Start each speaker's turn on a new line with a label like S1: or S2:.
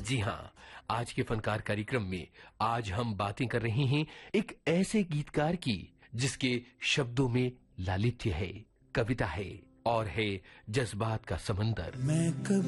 S1: जी हाँ, आज के फनकार कार्यक्रम में आज हम बातें कर रहे हैं एक ऐसे गीतकार की जिसके शब्दों में लालित्य है, कविता है और है जज्बात का समंदर।
S2: मैं कभी